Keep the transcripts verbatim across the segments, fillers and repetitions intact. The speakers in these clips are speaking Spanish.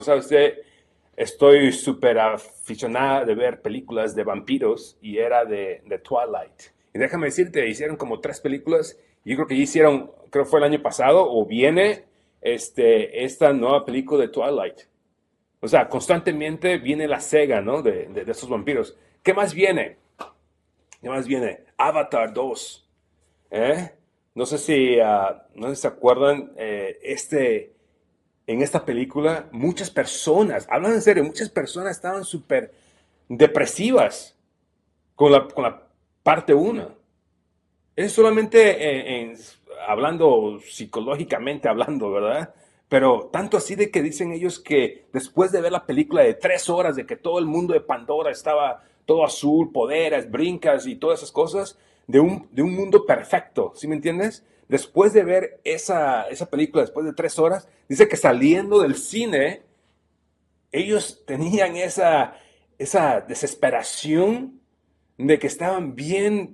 ¿Sabe usted? Estoy súper aficionada de ver películas de vampiros y era de, de Twilight. Y déjame decirte, hicieron como tres películas. Yo creo que ya hicieron, creo que fue el año pasado, o viene este, esta nueva película de Twilight. O sea, constantemente viene la saga, ¿no? De, de, de esos vampiros. ¿Qué más viene? ¿Qué más viene? Avatar dos. ¿Eh? No sé si, ah, no sé si se acuerdan, eh, este, en esta película, muchas personas, hablan en serio, muchas personas estaban súper depresivas con la, con la parte uno. Es solamente en, en- hablando psicológicamente hablando, ¿verdad? Pero tanto así de que dicen ellos que después de ver la película de tres horas, de que todo el mundo de Pandora estaba todo azul, poderes, brincas y todas esas cosas, de un, de un mundo perfecto, ¿sí me entiendes? Después de ver esa, esa película, después de tres horas, dice que saliendo del cine, ellos tenían esa, esa desesperación de que estaban bien,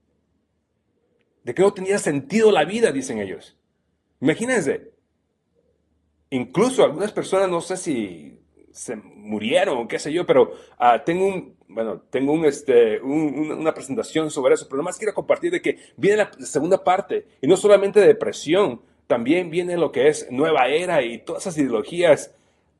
de que no tenía sentido la vida, dicen ellos. Imagínense, incluso algunas personas, no sé si se murieron o qué sé yo, pero uh, tengo un, bueno, tengo un, este, un, un, una presentación sobre eso, pero nomás quiero compartir de que viene la segunda parte, y no solamente de depresión, también viene lo que es nueva era y todas esas ideologías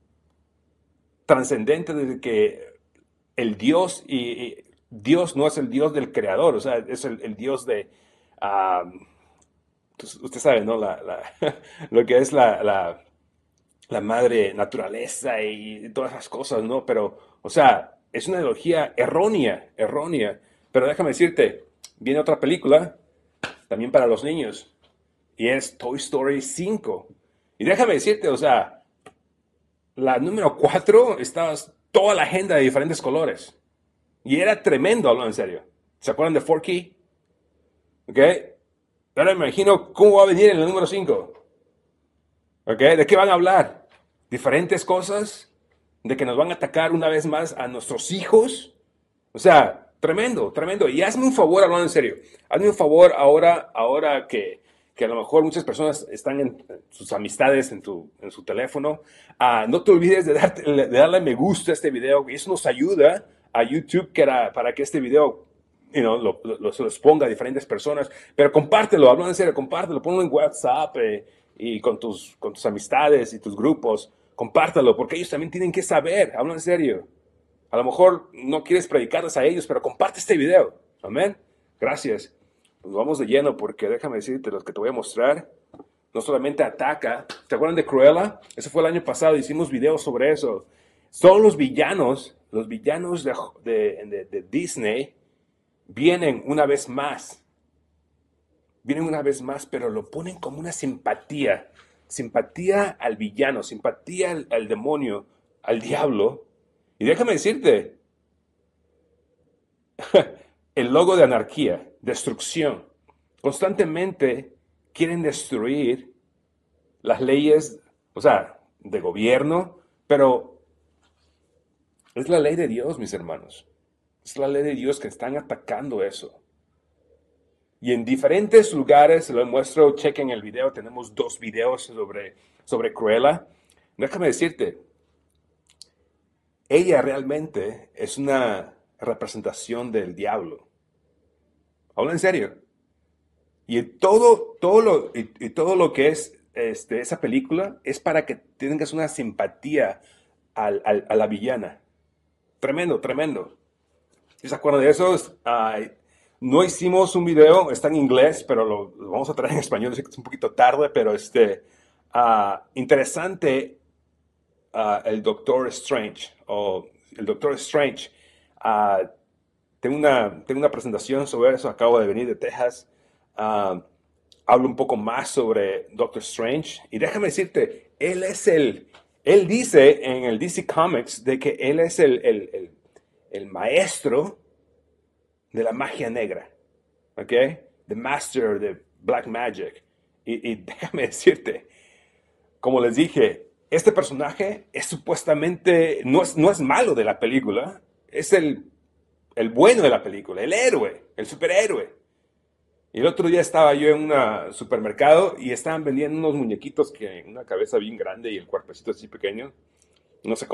trascendentes de que el Dios, y, y Dios no es el Dios del creador, o sea, es el, el Dios de, uh, usted sabe, ¿no? La, la, lo que es la, la, la madre naturaleza y todas esas cosas, ¿no? Pero, o sea, es una ideología errónea, errónea. Pero déjame decirte, viene otra película, también para los niños, y es Toy Story cinco. Y déjame decirte, o sea, la número cuatro estaba toda la agenda de diferentes colores. Y era tremendo, hablando en serio. ¿Se acuerdan de Forky? ¿Ok? Ahora me imagino cómo va a venir en el número cinco. ¿Ok? ¿De qué van a hablar? ¿Diferentes cosas? ¿De que nos van a atacar una vez más a nuestros hijos? O sea, tremendo, tremendo. Y hazme un favor, hablando en serio. Hazme un favor ahora, ahora que, que a lo mejor muchas personas están en sus amistades en, tu, en su teléfono. Uh, no te olvides de, darte, de darle me gusta a este video. Y eso nos ayuda a YouTube que era, para que este video you know, lo, lo, se los ponga a diferentes personas. Pero compártelo, hablando en serio, compártelo. Ponlo en WhatsApp eh, y con tus, con tus amistades y tus grupos. Compártelo, porque ellos también tienen que saber, hablando en serio. A lo mejor no quieres predicarles a ellos, pero comparte este video. Amén. Gracias. Pues vamos de lleno porque déjame decirte lo que te voy a mostrar. No solamente ataca. ¿Te acuerdan de Cruella? Eso fue el año pasado. Hicimos videos sobre eso. Son los villanos, los villanos de, de, de, de Disney vienen una vez más. Vienen una vez más, pero lo ponen como una simpatía. Simpatía al villano, simpatía al, al demonio, al diablo. Y déjame decirte, el logo de anarquía, destrucción. Constantemente quieren destruir las leyes, o sea, de gobierno, pero es la ley de Dios, mis hermanos. Es la ley de Dios que están atacando eso. Y en diferentes lugares, se lo muestro, chequen el video, tenemos dos videos sobre, sobre Cruella. Déjame decirte, ella realmente es una representación del diablo. Habla en serio. Y todo, todo lo, y, y todo lo que es este, esa película es para que tengas una simpatía al, al, a la villana. Tremendo, tremendo. ¿Sí se acuerdan de eso? Uh, no hicimos un video, está en inglés, pero lo, lo vamos a traer en español. Sé que es un poquito tarde, pero este, uh, interesante uh, el Doctor Strange, o el Doctor Strange. Uh, tengo, una, tengo una presentación sobre eso, acabo de venir de Texas. Uh, hablo un poco más sobre Doctor Strange. Y déjame decirte, él es el, él dice en el D C Comics de que él es el, el, el, el maestro de la magia negra. ¿Ok? The Master de Black Magic. Y, y déjame decirte, como les dije, este personaje es supuestamente, no es, no es malo de la película, es el, el bueno de la película, el héroe, el superhéroe. Y el otro día estaba yo en un supermercado y estaban vendiendo unos muñequitos que una cabeza bien grande y el cuerpecito así pequeño. No sé